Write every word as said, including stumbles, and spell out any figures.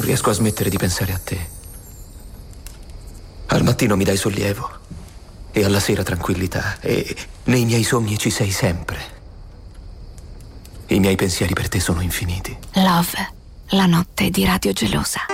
Non riesco a smettere di pensare a te. Al mattino mi dai sollievo e alla sera tranquillità, e nei miei sogni ci sei sempre. I miei pensieri per te sono infiniti. Love, la notte di Radio Gelosa.